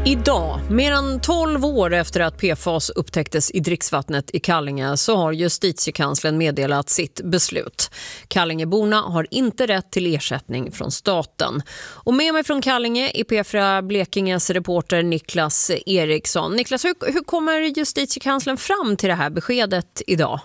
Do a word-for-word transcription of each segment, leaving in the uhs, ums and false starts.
Idag, mer än tolv år efter att P F A S upptäcktes i dricksvattnet i Kallinge, så har justitiekanslern meddelat sitt beslut. Kallingeborna har inte rätt till ersättning från staten. Och med mig från Kallinge är P fyra Blekinges reporter Niklas Eriksson. Niklas, hur, hur kommer justitiekanslern fram till det här beskedet idag?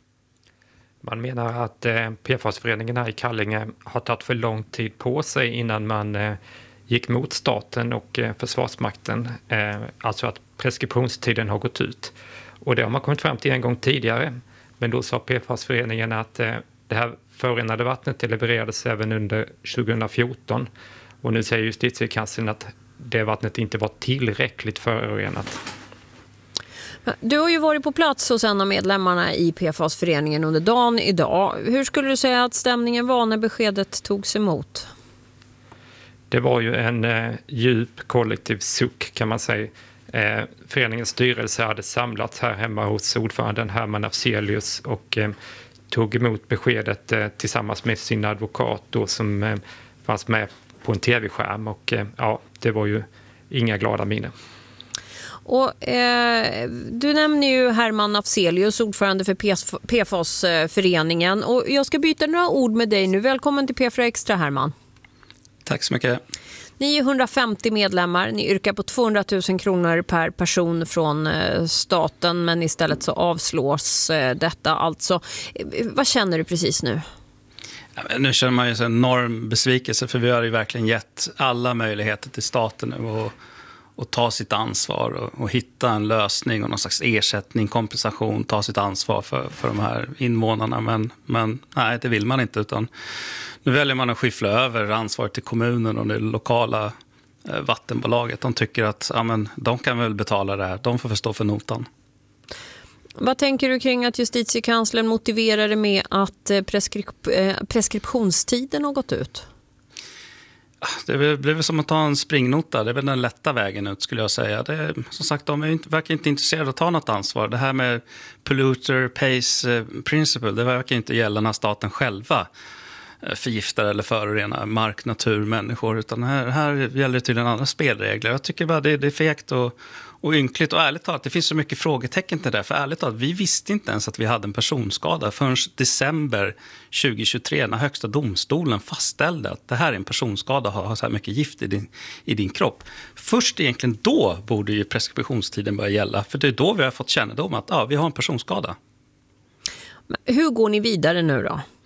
Man menar att eh, P F A S-föreningen här i Kallinge har tagit för lång tid på sig innan man eh, gick mot staten och eh, Försvarsmakten. Eh, alltså att preskriptionstiden har gått ut. Och det har man kommit fram till en gång tidigare. Men då sa P F A S-föreningen att eh, det här förorenade vattnet levererades även under tjugohundrafjorton. Och nu säger justitiekanslern att det vattnet inte var tillräckligt förorenat. Du har ju varit på plats hos en av medlemmarna i P F A S-föreningen under dagen idag. Hur skulle du säga att stämningen var när beskedet togs emot? Det var ju en eh, djup kollektiv suck, kan man säga. Eh, föreningens styrelse hade samlats här hemma hos ordföranden Herman Afzelius och eh, tog emot beskedet eh, tillsammans med sin advokat då, som eh, fanns med på en tv-skärm. Och eh, ja, det var ju inga glada minnen. Och, eh, du nämner ju Herman Afzelius, ordförande för P F A S-föreningen. Och jag ska byta några ord med dig nu. Välkommen till P fyra Extra, Herman. Tack så mycket. Ni är hundrafemtio medlemmar. Ni yrkar på tvåhundratusen kronor per person från eh, staten, men istället så avslås eh, detta. Alltså, eh, vad känner du precis nu? Ja, nu känner man ju en enorm besvikelse, för vi har ju verkligen gett alla möjligheter till staten nu och och ta sitt ansvar och, och hitta en lösning och någon slags ersättning, kompensation, ta sitt ansvar för, för de här invånarna. Men, men nej, det vill man inte, utan nu väljer man att skyffla över ansvaret till kommunen och det lokala eh, vattenbolaget. De tycker att ja, men, de kan väl betala det här, de får förstå för notan. Vad tänker du kring att justitiekanslern motiverar det med att preskrip- eh, preskriptionstiden har gått ut? Det blir väl som att ta en springnota. Det är väl den lätta vägen ut, skulle jag säga. Det är, som sagt, de är inte, verkar inte intresserade av att ta något ansvar. Det här med polluter pays principle, det verkar inte gälla när staten själva förgiftar eller förorenar mark, natur, människor. Utan här, här gäller det tydligen andra spelregler. Jag tycker bara det, det är fegt och, och ynkligt. Och ärligt talat, det finns så mycket frågetecken till det. För ärligt talat, vi visste inte ens att vi hade en personskada förrän december tjugohundratjugotre, när högsta domstolen fastställde att det här är en personskada och har så här mycket gift i din, i din kropp. Först egentligen då borde ju preskriptionstiden börja gälla. För det är då vi har fått kännedom att ja, vi har en personskada. Hur går ni vidare nu då?